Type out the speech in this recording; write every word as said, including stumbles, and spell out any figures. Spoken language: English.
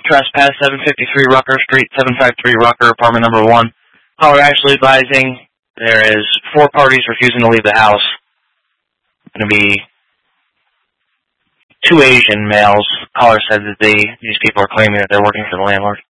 trespass, seven fifty-three Rucker Street, seven five three Rucker, apartment number one. Caller actually advising there is four parties refusing to leave the house. Going to be two Asian males. Caller said that they, these people are claiming that they're working for the landlord.